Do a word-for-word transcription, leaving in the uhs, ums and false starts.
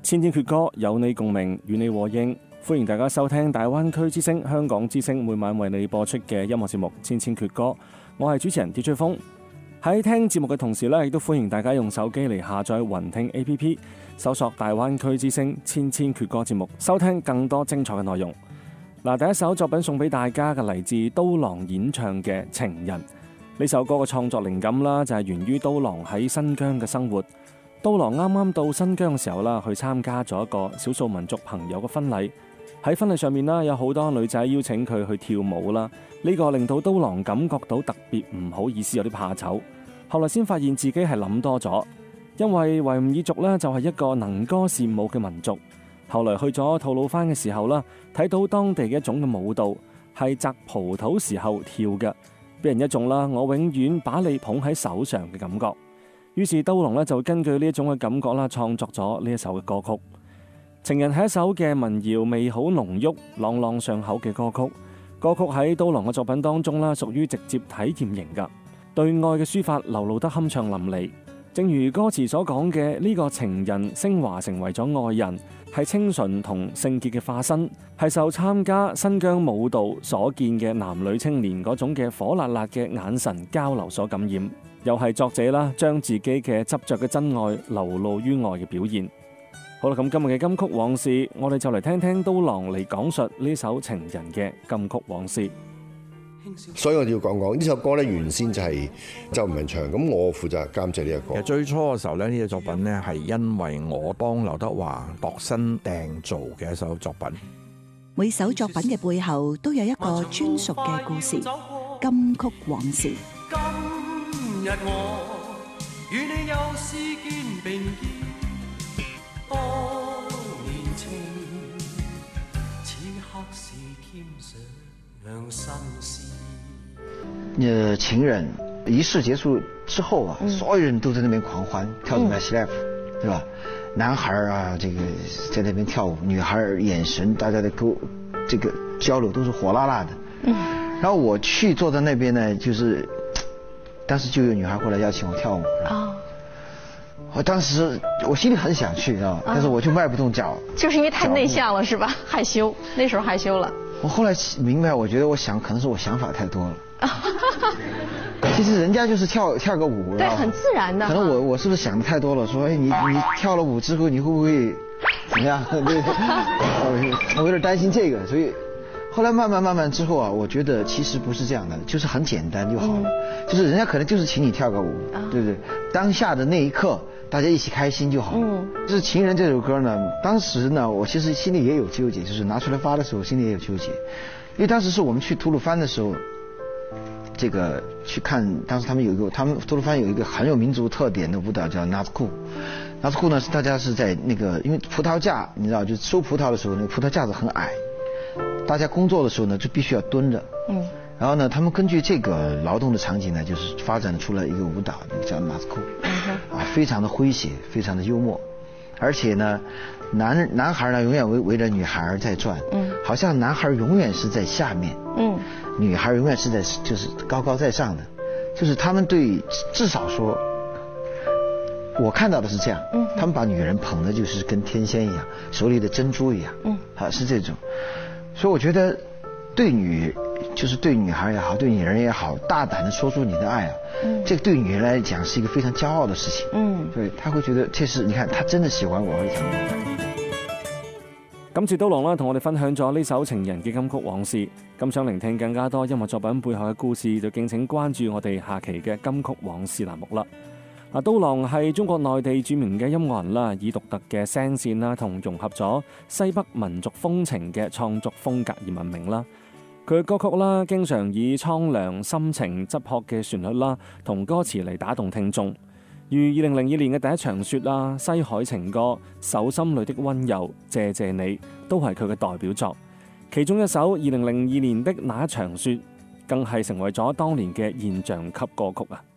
千千闕歌，有你共鳴，與你和應。歡迎大家收聽大灣區之聲、香港之聲每晚為你播出嘅音樂節目《千千闕歌》。我係主持人D J風。喺聽節目嘅同時呢，亦都歡迎大家用手機嚟下載雲聽 A P P， 搜索大灣區之聲千千闕歌節目，收聽更多精彩嘅內容。嗱，第一首作品送俾大家嘅嚟自刀郎演唱嘅《情人》。呢首歌嘅創作靈感啦，就係源於刀郎喺新疆嘅生活。刀郎啱啱到新疆嘅時候啦，去參加咗一個少數民族朋友嘅婚禮。喺婚禮上面啦，有好多女仔邀請佢去跳舞啦。呢個令到刀郎感覺到特別唔好意思，有啲怕醜。後來先發現自己係諗多咗，因為維吾爾族呢就係一個能歌善舞嘅民族。後來去咗吐魯番嘅時候啦，睇到當地嘅一種嘅舞蹈係摘葡萄時候跳嘅，俾人一種啦，我永遠把你捧喺手上嘅感覺。於是刀郎呢就根據呢一種嘅感覺啦，創作咗呢一首嘅歌曲。情人係一首嘅民謠味好濃郁、朗朗上口嘅歌曲。歌曲喺刀郎嘅作品當中啦，屬於直接體驗型噶，對愛嘅抒發流露得酣暢淋漓。正如歌詞所講嘅，呢個情人升華成為咗愛人，係清純同聖潔嘅化身，係受參加新疆舞蹈所見嘅男女青年嗰種嘅火辣辣嘅眼神交流所感染，又係作者啦將自己嘅執着嘅真愛流露於愛嘅表現。好啦，咁今日嘅金曲往事，我哋就嚟聽聽刀郎嚟講述呢首情人嘅金曲往事。 所以我哋要講講呢首歌咧，原先就係周文唱，咁我負責監製呢一個。 其實最初嘅時候咧，呢隻作品咧係因為我幫劉德華度身訂造嘅一首作品。 每首作品嘅背後都有一個專屬嘅故事，金曲往事。 今日我與你又試肩並肩，當年情，此刻是添上心事。 呃，情人儀式結束之後啊，嗯、所有人都在那邊狂歡，跳着 My Life，對吧？男孩啊，這個在那邊跳舞，女孩眼神，大家的溝，這個交流都是火辣辣的。嗯。然後我去坐在那邊呢，就是當時就有女孩過來邀請我跳舞。啊、哦。我當時我心裡很想去啊，但是我就邁不動腳。 就是因為太內向了，是吧？害羞，那時候害羞了。 我後來明白，我覺得我想可能是我想法太多了。其實人家就是跳跳個舞， 對，很自然的。 可能我我是不是想的太多了？說，哎，你你跳了舞之後，你會不會怎麼樣？對，我有點擔心這個，所以後來慢慢慢慢之後啊，我覺得其實不是這樣的，就是很簡單就好了。嗯、就是人家可能就是請你跳個舞，嗯、對不對？當下的那一刻，大家一起開心就好了。嗯。就是《情人》這首歌呢，當時呢，我其實心裡也有糾結，就是拿出來發的時候，心裡也有糾結，因為當時是我們去吐魯番的時候。這個去看，當時他們有一個，他們吐魯番有一個很有民族特點的舞蹈叫納茲庫。納茲庫呢，是大家是在那個，因為葡萄架，你知道，就收葡萄的時候，那個葡萄架子很矮，大家工作的時候呢，就必須要蹲着。嗯。然後呢，他們根據這個勞動的場景呢，就是發展出了一個舞蹈，那個叫納茲庫。嗯哼。啊，非常的詼諧，非常的幽默，而且呢，男男孩呢永遠圍圍着女孩在轉。嗯。好像男孩永遠是在下面。嗯。女孩永遠是在就是高高在上的，就是他們對至少說，我看到的是這樣，嗯，他們把女人捧的就是跟天仙一樣，手裏的珍珠一樣，嗯，啊是這種，所以我覺得對女就是對女孩也好，對女人也好，大膽的說出你的愛啊，嗯，這個對女人來講是一個非常驕傲的事情，嗯，所以她會覺得這是你看她真的喜歡我而講。 今次刀郎啦，同我哋分享咗呢首情人嘅金曲往事。咁想聆聽更加多音樂作品背後嘅故事，就敬請關注我哋下期嘅金曲往事欄目啦。嗱，刀郎係中國內地著名嘅音樂人啦，以獨特嘅聲線啦，同融合咗西北民族風情嘅創作風格而聞名啦。佢嘅歌曲啦，經常以蒼涼、深情、質樸嘅旋律啦，同歌詞嚟打動聽眾。如二零零二年嘅第一場雪啊、西海情歌、手心裏的溫柔、謝謝你，都係佢嘅代表作。其中一首二零零二年的那一場雪，更係成為咗當年嘅現象級歌曲啊！